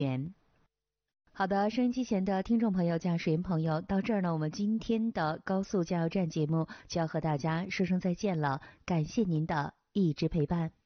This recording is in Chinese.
元。好的，收音机前的听众朋友、驾驶员朋友，到这儿呢，我们今天的高速加油站节目就要和大家说声再见了，感谢您的一直陪伴。